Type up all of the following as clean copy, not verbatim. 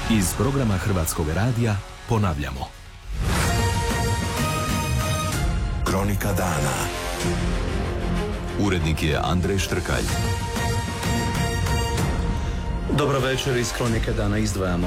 Iz programa Hrvatskog radija ponavljamo. Kronika dana. Urednik je Andrej Štrkalj. Dobro večer, iz Kronike dana izdvajamo.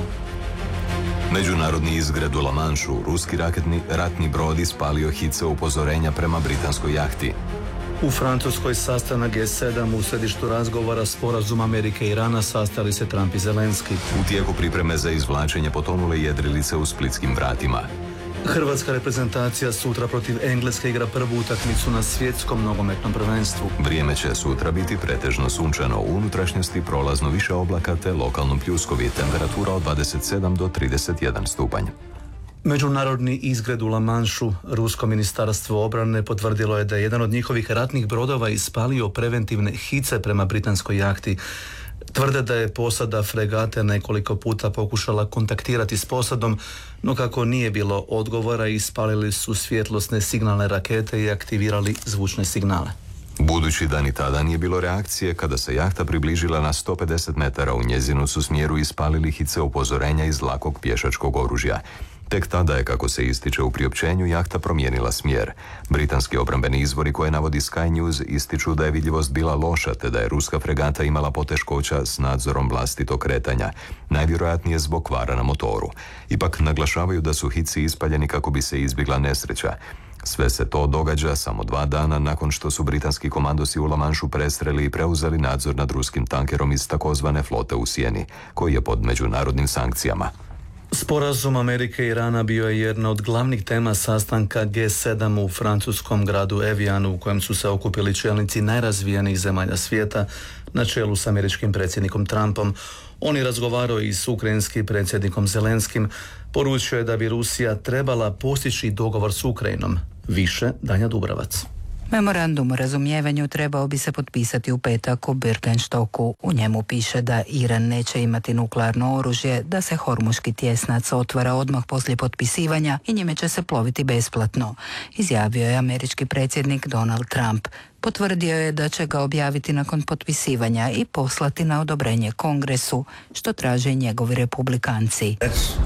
Međunarodni izgred u La Manšu, ruski ratni brod ispalio hice upozorenja prema britanskoj jahti. U Francuskoj sastanak G7, u središtu razgovora sporazum Amerike i Irana sastali se Trump i Zelenski. U tijeku pripreme za izvlačenje potonule jedrilice u Splitskim vratima. Hrvatska reprezentacija sutra protiv Engleske igra prvu utakmicu na svjetskom nogometnom prvenstvu. Vrijeme će sutra biti pretežno sunčano, u unutrašnjosti prolazno više oblaka te lokalno pljuskovi, temperatura od 27 do 31 stupanj. Međunarodni izgred u La Manšu, rusko ministarstvo obrane potvrdilo je da je jedan od njihovih ratnih brodova ispalio preventivne hice prema britanskoj jahti. Tvrde da je posada fregate nekoliko puta pokušala kontaktirati s posadom, no kako nije bilo odgovora, ispalili su svjetlosne signalne rakete i aktivirali zvučne signale. Budući da ni tada nije bilo reakcije, kada se jahta približila na 150 metara u njezinu su smjeru ispalili hice upozorenja iz lakog pješačkog oružja. Tek tada je, kako se ističe u priopćenju, jahta promijenila smjer. Britanski obrambeni izvori koje navodi Sky News ističu da je vidljivost bila loša te da je ruska fregata imala poteškoća s nadzorom vlastitog kretanja, najvjerojatnije zbog kvara na motoru. Ipak naglašavaju da su hici ispaljeni kako bi se izbjegla nesreća. Sve se to događa samo 2 dana nakon što su britanski komandosi u La Manšu prestreli i preuzeli nadzor nad ruskim tankerom iz takozvane flote u sjeni, koji je pod međunarodnim sankcijama. Sporazum Amerike i Irana bio je jedna od glavnih tema sastanka G7 u francuskom gradu Evianu, u kojem su se okupili čelnici najrazvijenijih zemalja svijeta na čelu s američkim predsjednikom Trumpom. On je razgovarao i s ukrajinskim predsjednikom Zelenskim. Poručio je da bi Rusija trebala postići dogovor s Ukrajinom. Više Danja Dubravac. Memorandum o razumijevanju trebao bi se potpisati u petak u Birkenstocku. U njemu piše da Iran neće imati nuklearno oružje, da se Hormuški tjesnac otvara odmah poslije potpisivanja i njime će se ploviti besplatno, izjavio je američki predsjednik Donald Trump. Potvrdio je da će ga objaviti nakon potpisivanja i poslati na odobrenje Kongresu, što traže njegovi republikanci.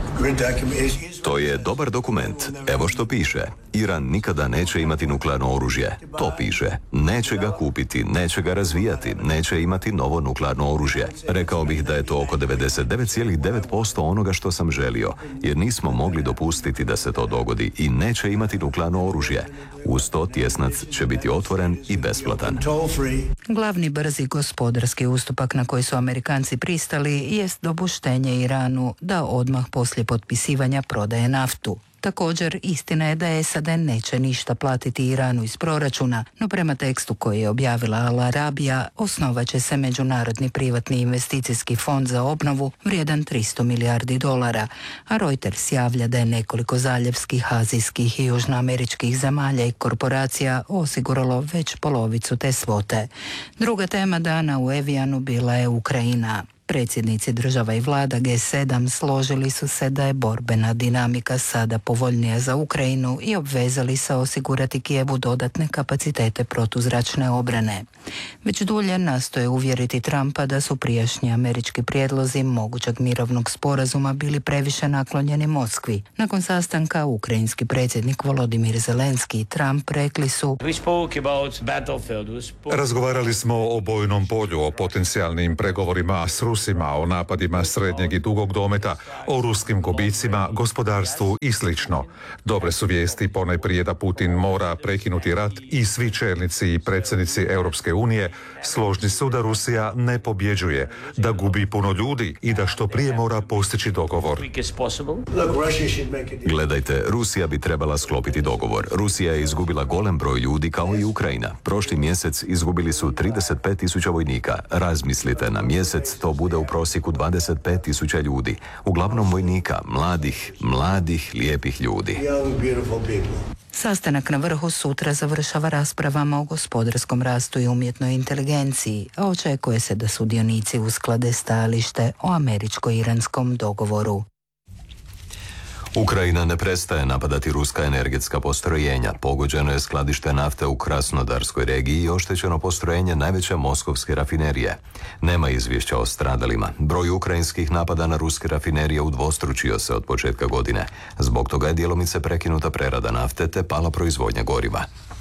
To je dobar dokument. Evo što piše. Iran nikada neće imati nuklearno oružje. To piše. Neće ga kupiti, neće ga razvijati, neće imati novo nuklearno oružje. Rekao bih da je to oko 99,9% onoga što sam želio, jer nismo mogli dopustiti da se to dogodi i neće imati nuklearno oružje. Uz to tjesnac će biti otvoren i besplatan. Glavni brzi gospodarski ustupak na koji su Amerikanci pristali jest dopuštenje Iranu da odmah poslije potpisivanja prodaje naftu. Također, istina je da SAD neće ništa platiti Iranu iz proračuna, no prema tekstu koji je objavila Al Arabija, osnovat će se Međunarodni privatni investicijski fond za obnovu vrijedan $300 milijardi, a Reuters javlja da je nekoliko zaljevskih, azijskih i južnoameričkih zemalja i korporacija osiguralo već polovicu te svote. Druga tema dana u Evianu bila je Ukrajina. Predsjednici država i vlada G7 složili su se da je borbena dinamika sada povoljnija za Ukrajinu i obvezali se osigurati Kijevu dodatne kapacitete protuzračne obrane. Već dulje nastoje uvjeriti Trumpa da su prijašnji američki prijedlozi mogućeg mirovnog sporazuma bili previše naklonjeni Moskvi. Nakon sastanka ukrajinski predsjednik Volodimir Zelenski i Trump rekli su: Razgovarali smo o bojnom polju, o potencijalnim pregovorima s Rusima, o napadima srednjeg i dugog dometa, o ruskim gubicima, gospodarstvu i slično. Dobre su vijesti ponajprije da Putin mora prekinuti rat i svi čelnici i predsjednici Europske unije složni su da Rusija ne pobjeđuje, da gubi puno ljudi i da što prije mora postići dogovor. Gledajte, Rusija bi trebala sklopiti dogovor. Rusija je izgubila golem broj ljudi kao i Ukrajina. Prošli mjesec izgubili su 35.000 vojnika. Razmislite, na mjesec to bude u prosjeku 25.000 ljudi. Uglavnom vojnika, mladih, lijepih ljudi. Sastanak na vrhu sutra završava raspravama o gospodarskom rastu i umjetnoj inteligenciji, a očekuje se da sudionici usklade stajalište o američko-iranskom dogovoru. Ukrajina ne prestaje napadati ruska energetska postrojenja. Pogođeno je skladište nafte u Krasnodarskoj regiji i oštećeno postrojenje najveće moskovske rafinerije. Nema izvješća o stradalima. Broj ukrajinskih napada na ruske rafinerije udvostručio se od početka godine. Zbog toga je djelomice prekinuta prerada nafte te pala proizvodnja goriva.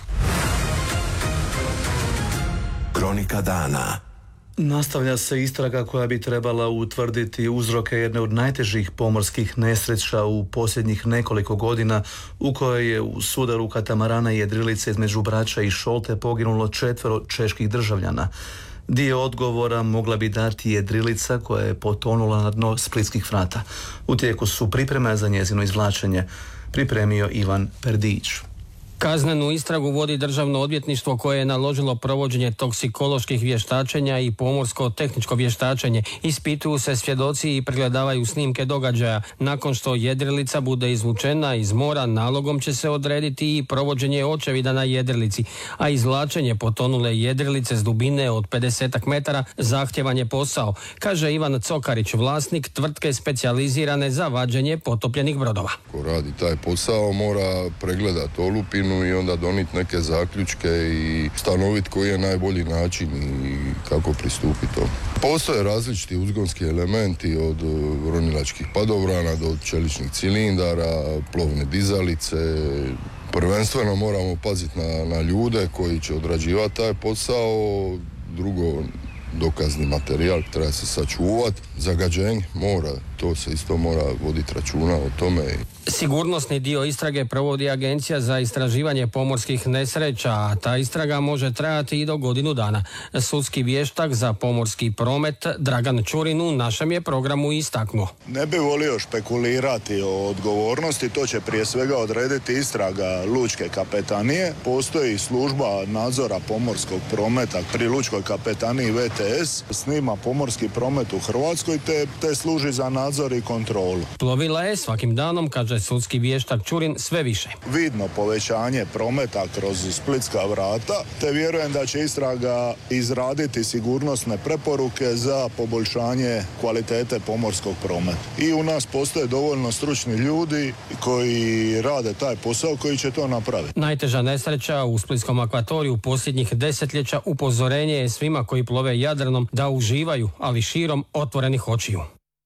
Kronika dana. Nastavlja se istraga koja bi trebala utvrditi uzroke jedne od najtežih pomorskih nesreća u posljednjih nekoliko godina, u kojoj je u sudaru katamarana i jedrilice između Brača i Šolte poginulo 4 čeških državljana. Dio odgovora mogla bi dati jedrilica koja je potonula na dno splitskih vrata. U tijeku su pripreme za njezino izvlačenje. Pripremio Ivan Perdić. Kaznenu istragu vodi Državno odvjetništvo koje je naložilo provođenje toksikoloških vještačenja i pomorsko-tehničko vještačenje. Ispituju se svjedoci i pregledavaju snimke događaja. Nakon što jedrilica bude izvučena iz mora, nalogom će se odrediti i provođenje očevida na jedrilici, a izvlačenje potonule jedrilice s dubine od 50 metara zahtjevan je posao, kaže Ivan Cokarić, vlasnik tvrtke specijalizirane za vađenje potopljenih brodova. Ko radi taj posao mora pregledati olupinu i onda donijeti neke zaključke i stanoviti koji je najbolji način i kako pristupiti to. Postoje različiti uzgonski elementi od ronilačkih padobrana do čeličnih cilindara, plovne dizalice. Prvenstveno moramo paziti na ljude koji će odrađivati taj posao. Drugo, dokazni materijal treba se sačuvati. Zagađenje mora, to se isto mora voditi računa o tome. Sigurnosni dio istrage provodi Agencija za istraživanje pomorskih nesreća, a ta istraga može trajati i do godinu dana. Sudski vještak za pomorski promet Dragan Čurin u našem je programu istaknuo. Ne bi volio špekulirati o odgovornosti, to će prije svega odrediti istraga Lučke kapetanije. Postoji služba nadzora pomorskog prometa pri Lučkoj kapetaniji VTS, snima pomorski promet u Hrvatskoj te služi za nadzor i kontrolu. Plovila je svakim danom, kaže sudski vještak Čurin, sve više. Vidno povećanje prometa kroz splitska vrata, te vjerujem da će istraga izraditi sigurnosne preporuke za poboljšanje kvalitete pomorskog prometa. I u nas postoje dovoljno stručni ljudi koji rade taj posao, koji će to napraviti. Najteža nesreća u splitskom akvatoriju posljednjih desetljeća upozorenje je svima koji plove Jadranom da uživaju, ali širom otvorenih očiju.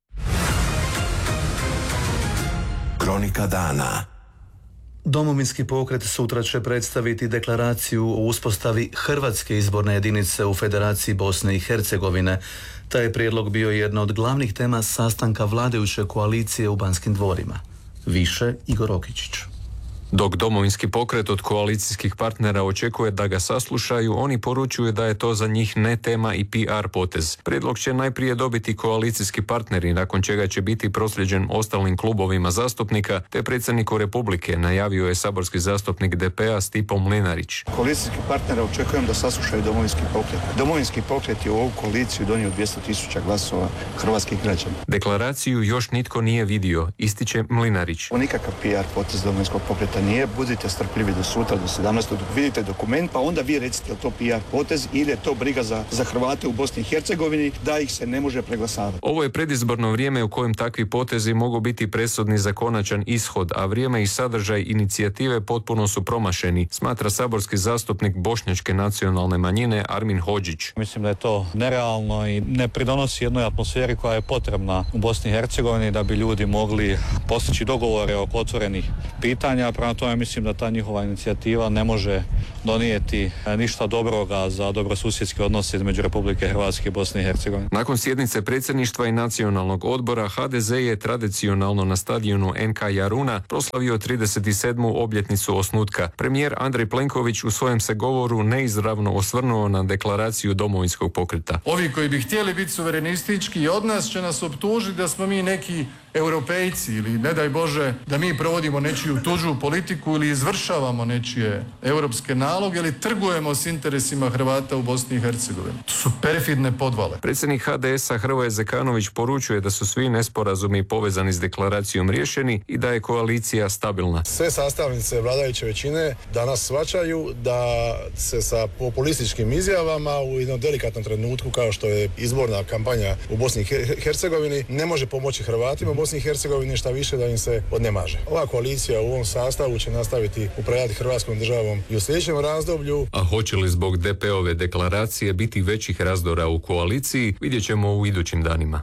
Kronika dana. Domovinski pokret sutra će predstaviti deklaraciju o uspostavi Hrvatske izborne jedinice u Federaciji Bosne i Hercegovine. Taj prijedlog bio je jedna od glavnih tema sastanka vladajuće koalicije u Banskim dvorima. Više Igor Okičić. Dok Domovinski pokret od koalicijskih partnera očekuje da ga saslušaju, oni poručuju da je to za njih ne tema i PR potez. Prijedlog će najprije dobiti koalicijski partneri, nakon čega će biti prosljeđen ostalim klubovima zastupnika, te predsjedniku Republike, najavio je saborski zastupnik DP-a Stipo Mlinarić. Koalicijski partnera očekujem da saslušaju Domovinski pokret. Domovinski pokret je u ovu koaliciju donio 200.000 glasova hrvatskih građana. Deklaraciju još nitko nije vidio, ističe Mlinarić. Nikakav PR potez Domovinskog pokreta nije, budite strpljivi do sutra, do 17. dok vidite dokument, pa onda vi recite je to PR potez ili je to briga za Hrvate u Bosni i Hercegovini, da ih se ne može preglasavati. Ovo je predizborno vrijeme u kojem takvi potezi mogu biti presudni za konačan ishod, a vrijeme i sadržaj inicijative potpuno su promašeni, smatra saborski zastupnik bošnjačke nacionalne manjine Armin Hodžić. Mislim da je to nerealno i ne pridonosi jednoj atmosferi koja je potrebna u Bosni i Hercegovini da bi ljudi mogli postići dogovore oko otvorenih pitanja. Prema tome mislim da ta njihova inicijativa ne može donijeti ništa dobroga za dobrosusjedske odnose između Republike Hrvatske i Bosne i Hercegovine. Nakon sjednice predsjedništva i nacionalnog odbora, HDZ je tradicionalno na stadionu NK Jaruna proslavio 37. obljetnicu osnutka. Premijer Andrej Plenković u svojem se govoru neizravno osvrnuo na deklaraciju Domovinskog pokreta. Ovi koji bi htjeli biti suverenistički od nas će nas optužiti da smo mi neki europejci ili ne daj Bože da mi provodimo nečiju tuđu politiku politiku ili izvršavamo nečije europske naloge ili trgujemo s interesima Hrvata u Bosni i Hercegovini. To su perfidne podvale. Predsjednik HDS-a Hrvoje Zekanović poručuje da su svi nesporazumi povezani s deklaracijom riješeni i da je koalicija stabilna. Sve sastavnice vladajuće većine danas shvaćaju da se sa populističkim izjavama u jednom delikatnom trenutku kao što je izborna kampanja u Bosni i Hercegovini ne može pomoći Hrvatima u Bosni i Hercegovini, šta više da im se odnemaže. Ova koalicija u ovom sastavu će nastaviti upravljati Hrvatskom državom i u sljedećem razdoblju. A hoće li zbog DP-ove deklaracije biti većih razdora u koaliciji, vidjet ćemo u idućim danima.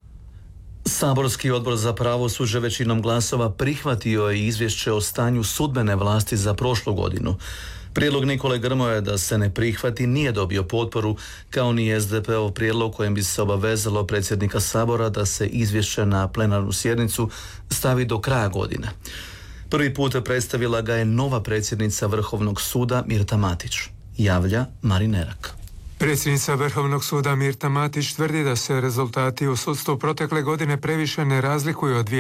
Saborski odbor za pravosuđe većinom glasova prihvatio je izvješće o stanju sudbene vlasti za prošlu godinu. Prijedlog Nikole Grmoje da se ne prihvati nije dobio potporu, kao ni SDP-ov prijedlog kojem bi se obavezalo predsjednika Sabora da se izvješće na plenarnu sjednicu stavi do kraja godine. Prvi put predstavila ga je nova predsjednica Vrhovnog suda Mirta Matić. Javlja Marin Erak. Predsjednica Vrhovnog suda Mirta Matić tvrdi da se rezultati u sudstvu protekle godine previše ne razlikuju od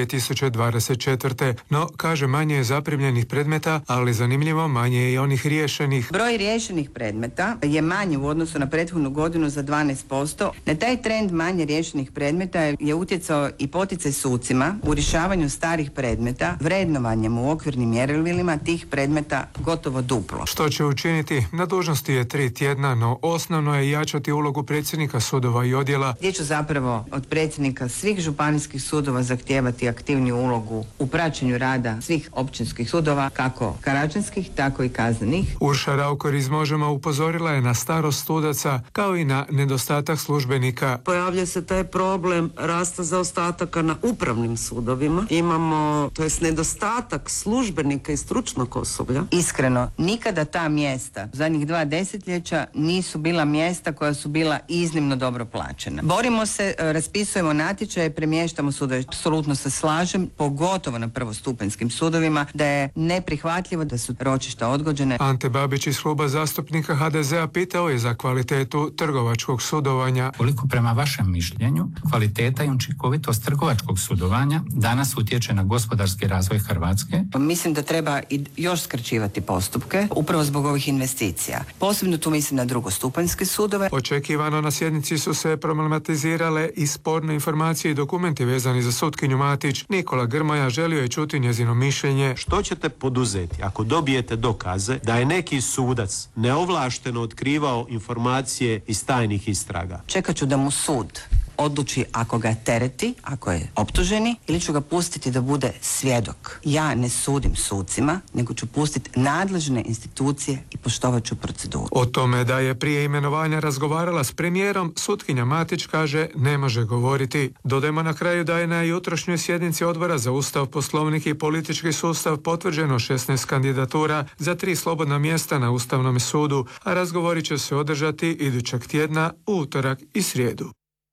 2024. No, kaže, manje je zaprimljenih predmeta, ali zanimljivo manje je i onih riješenih. Broj riješenih predmeta je manji u odnosu na prethodnu godinu za 12%. Na taj trend manje riješenih predmeta je utjecao i poticaj sucima u rješavanju starih predmeta, vrednovanjem u okvirnim mjerilima tih predmeta gotovo duplo. Što će učiniti? Na dužnosti je 3 tjedna, no osnovno je jačati ulogu predsjednika sudova i odjela. Gdje ću zapravo od predsjednika svih županijskih sudova zahtijevati aktivniju ulogu u praćenju rada svih općinskih sudova, kako karačanskih, tako i kaznenih. Urša Raukor iz Možemo upozorila je na starost sudaca, kao i na nedostatak službenika. Pojavlja se taj problem rasta zaostataka na upravnim sudovima. Imamo, to jest nedostatak službenika i stručnog osoblja. Iskreno, nikada ta mjesta zadnjih 2 desetljeća nisu bila mjesta koja su bila iznimno dobro plaćena. Borimo se, raspisujemo natječaje, premještamo sudove. Apsolutno se slažem, pogotovo na prvostupanjskim sudovima, da je neprihvatljivo da su ročišta odgođene. Ante Babić iz kluba zastupnika HDZ-a pitao je za kvalitetu trgovačkog sudovanja. Koliko prema vašem mišljenju kvaliteta i učinkovitost trgovačkog sudovanja danas utječe na gospodarski razvoj Hrvatske? Mislim da treba i još skraćivati postupke, upravo zbog ovih investicija. Posebno tu mislim na drugostupanjske sudove. Očekivano na sjednici su se problematizirale i sporne informacije i dokumenti vezani za sutkinju Matić. Nikola Grmoja želio je čuti njezino mišljenje. Što ćete poduzeti ako dobijete dokaze da je neki sudac neovlašteno otkrivao informacije iz tajnih istraga? Čekat ću da mu sud odluči ako ga tereti, ako je optuženi, ili ću ga pustiti da bude svjedok. Ja ne sudim sucima, nego ću pustiti nadležne institucije i poštovat ću proceduru. O tome da je prije imenovanja razgovarala s premijerom, sutkinja Matić kaže ne može govoriti. Dodajmo na kraju da je na jutrošnjoj sjednici Odbora za Ustav, Poslovnik i politički sustav potvrđeno 16 kandidatura za 3 slobodna mjesta na Ustavnom sudu, a razgovori će se održati idućeg tjedna u utorak i srijedu.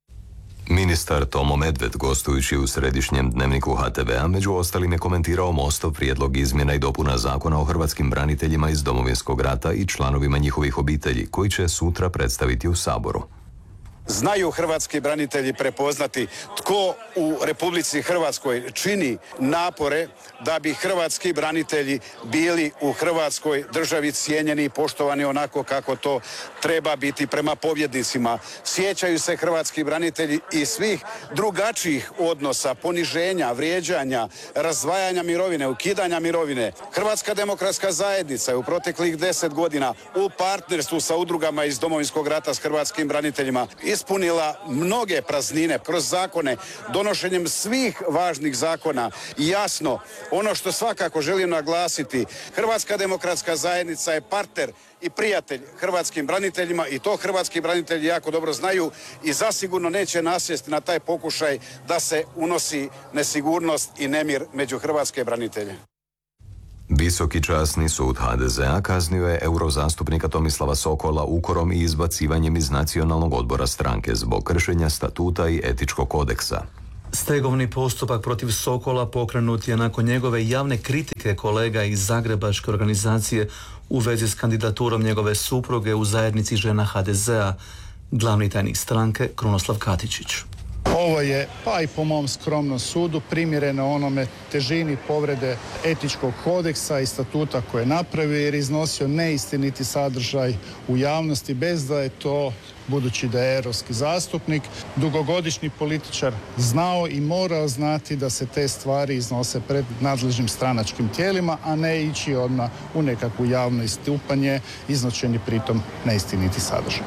Ministar Tomo Medved, gostujući u središnjem dnevniku HTV-a, među ostalim je komentirao MOST-ov prijedlog izmjena i dopuna Zakona o hrvatskim braniteljima iz Domovinskog rata i članovima njihovih obitelji, koji će sutra predstaviti u Saboru. Znaju hrvatski branitelji prepoznati tko u Republici Hrvatskoj čini napore da bi hrvatski branitelji bili u Hrvatskoj državi cijenjeni i poštovani onako kako to treba biti prema pobjednicima. Sjećaju se hrvatski branitelji i svih drugačijih odnosa, poniženja, vrijeđanja, razdvajanja mirovine, ukidanja mirovine. Hrvatska demokratska zajednica je u proteklih 10 godina u partnerstvu sa udrugama iz Domovinskog rata s hrvatskim braniteljima ispunila mnoge praznine kroz zakone, donošenjem svih važnih zakona. I jasno, ono što svakako želim naglasiti, Hrvatska demokratska zajednica je partner i prijatelj hrvatskim braniteljima i to hrvatski branitelji jako dobro znaju i zasigurno neće nasjesti na taj pokušaj da se unosi nesigurnost i nemir među hrvatske branitelje. Visoki časni sud HDZ-a kaznio je eurozastupnika Tomislava Sokola ukorom i izbacivanjem iz Nacionalnog odbora stranke zbog kršenja statuta i etičkog kodeksa. Stegovni postupak protiv Sokola pokrenut je nakon njegove javne kritike kolega iz zagrebačke organizacije u vezi s kandidaturom njegove supruge u zajednici žena HDZ-a, glavni tajnik stranke Krunoslav Katičić. Ovo je, pa i po mom skromnom sudu, primjereno onome težini povrede etičkog kodeksa i statuta koje je napravio jer je iznosio neistiniti sadržaj u javnosti bez da je to, budući da je europski zastupnik, dugogodišnji političar, znao i morao znati da se te stvari iznose pred nadležnim stranačkim tijelima, a ne ići odmah u nekakvu javno istupanje, iznošeni pritom neistiniti sadržaj.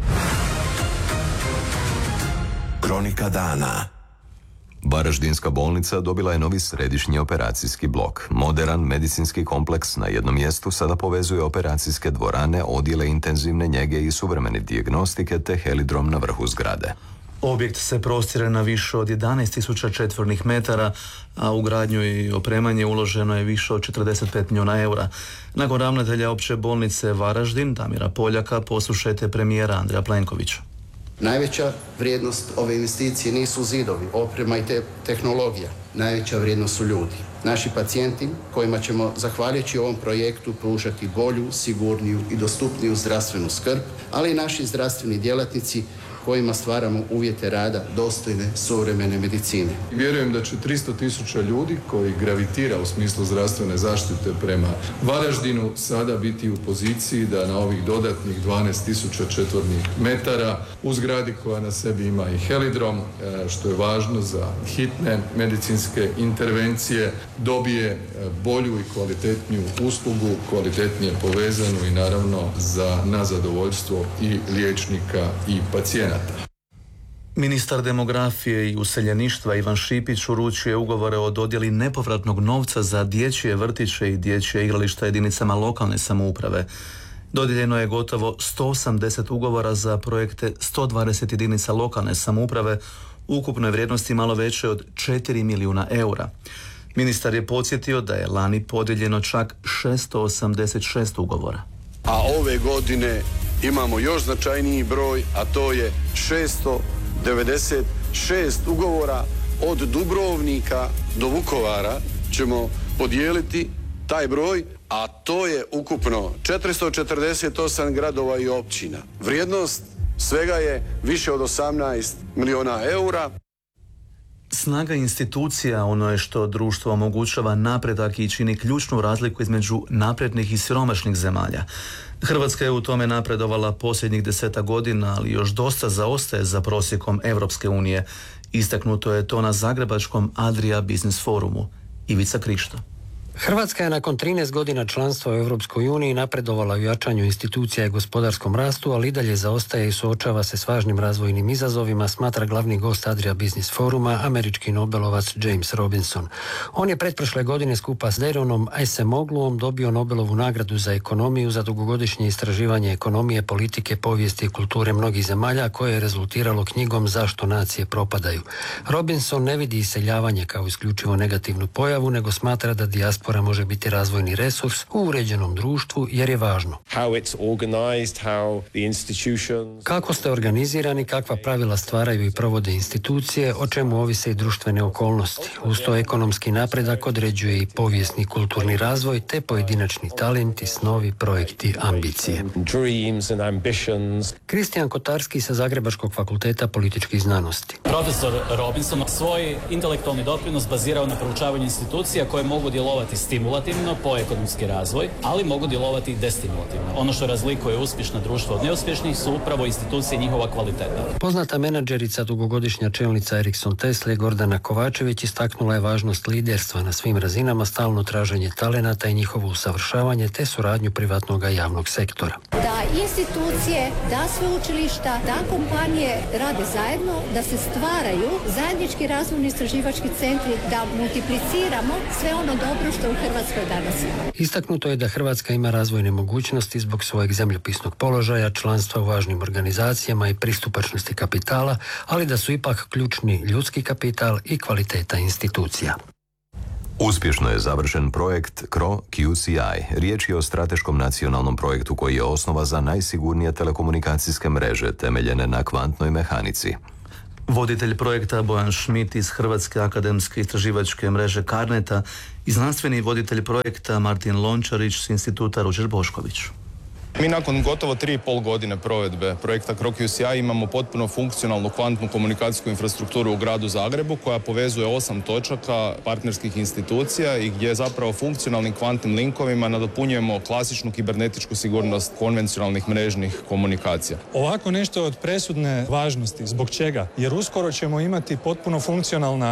Kronika dana. Varaždinska bolnica dobila je novi središnji operacijski blok. Moderan medicinski kompleks na jednom mjestu sada povezuje operacijske dvorane, odjele intenzivne njege i suvremene dijagnostike te helidrom na vrhu zgrade. Objekt se prostire na više od 11.000 četvornih metara, a u gradnju i opremanje uloženo je više od 45 milijuna eura. Nakon ravnatelja opće bolnice Varaždin, Damira Poljaka, poslušajte premijera Andreja Plenkovića. Najveća vrijednost ove investicije nisu zidovi, oprema i tehnologija. Najveća vrijednost su ljudi. Naši pacijenti kojima ćemo, zahvaljujući ovom projektu, pružati bolju, sigurniju i dostupniju zdravstvenu skrb, ali i naši zdravstveni djelatnici kojima stvaramo uvjete rada dostojne suvremene medicine. Vjerujem da će 300.000 ljudi koji gravitira u smislu zdravstvene zaštite prema Varaždinu sada biti u poziciji da na ovih dodatnih 12.000 četvornih metara u zgradi koja na sebi ima i helidrom, što je važno za hitne medicinske intervencije, dobije bolju i kvalitetniju uslugu, kvalitetnije povezanu i naravno na zadovoljstvo i liječnika i pacijenata. Ministar demografije i useljeništva Ivan Šipić uručio je ugovore o dodjeli nepovratnog novca za dječje vrtiće i dječje igrališta jedinicama lokalne samouprave. Dodijeljeno je gotovo 180 ugovora za projekte 120 jedinica lokalne samouprave u ukupnoj vrijednosti malo veće od 4 milijuna eura. Ministar je podsjetio da je lani podijeljeno čak 686 ugovora. A ove godine imamo još značajniji broj, a to je 696 ugovora od Dubrovnika do Vukovara ćemo podijeliti taj broj, a to je ukupno 448 gradova i općina. Vrijednost svega je više od 18 milijuna eura. Snaga institucija ono je što društvo omogućava napredak i čini ključnu razliku između naprednih i siromašnih zemalja. Hrvatska je u tome napredovala posljednjih 10 godina, ali još dosta zaostaje za prosjekom Europske unije. Istaknuto je to na Zagrebačkom Adria Business Forumu. Ivica Krišto. Hrvatska je nakon 13 godina članstva u Europskoj uniji napredovala u jačanju institucija i gospodarskom rastu, ali i dalje zaostaje i suočava se s važnim razvojnim izazovima, smatra glavni gost Adria Business Foruma, američki nobelovac James Robinson. On je pretprošle godine skupa s Deronom Acemogluom dobio Nobelovu nagradu za ekonomiju za dugogodišnje istraživanje ekonomije, politike, povijesti i kulture mnogih zemalja, koje je rezultiralo knjigom Zašto nacije propadaju. Robinson ne vidi iseljavanje kao isključivo negativnu pojavu, nego smatra da dijaspora može biti razvojni resurs u uređenom društvu jer je važno. Kako ste organizirani, kakva pravila stvaraju i provode institucije, o čemu ovise i društvene okolnosti. Uz to ekonomski napredak određuje i povijesni kulturni razvoj te pojedinačni talenti, snovi, projekti, ambicije. Kristijan Kotarski sa Zagrebačkog fakulteta političkih znanosti. Profesor Robinson svoj intelektualni doprinos bazirao na proučavanju institucija koje mogu djelovati stimulativno po ekonomski razvoj, ali mogu djelovati i destimulativno. Ono što razlikuje uspješna društva od neuspješnih su upravo institucije i njihova kvaliteta. Poznata menadžerica, dugogodišnja čelnica Ericsson Tesla Gordana Kovačević istaknula je važnost liderstva na svim razinama, stalno traženje talenata i njihovo usavršavanje te suradnju privatnog i javnog sektora. Da institucije, da sveučilišta, da kompanije rade zajedno, da se stvaraju zajednički razvojni istraživački centri, da multipliciramo sve ono dobro što u Hrvatskoj danas ima. Istaknuto je da Hrvatska ima razvojne mogućnosti zbog svojeg zemljopisnog položaja, članstva u važnim organizacijama i pristupačnosti kapitala, ali da su ipak ključni ljudski kapital i kvaliteta institucija. Uspješno je završen projekt CRO-QCI. Riječ je o strateškom nacionalnom projektu koji je osnova za najsigurnije telekomunikacijske mreže temeljene na kvantnoj mehanici. Voditelj projekta Bojan Šmit iz Hrvatske akademske istraživačke mreže Carneta i znanstveni voditelj projekta Martin Lončarić s instituta Ruđer Bošković. Mi nakon gotovo 3,5 godine provedbe projekta Krok-UCI imamo potpuno funkcionalnu kvantnu komunikacijsku infrastrukturu u gradu Zagrebu koja povezuje 8 točaka partnerskih institucija i gdje zapravo funkcionalnim kvantnim linkovima nadopunjujemo klasičnu kibernetičku sigurnost konvencionalnih mrežnih komunikacija. Ovako nešto je od presudne važnosti. Zbog čega? Jer uskoro ćemo imati potpuno funkcionalna